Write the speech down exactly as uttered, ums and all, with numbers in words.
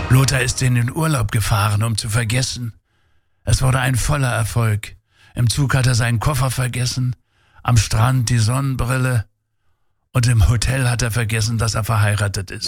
Lothar ist in den Urlaub gefahren, um zu vergessen. Es wurde ein voller Erfolg. Im Zug hat er seinen Koffer vergessen, am Strand die Sonnenbrille und im Hotel hat er vergessen, dass er verheiratet ist.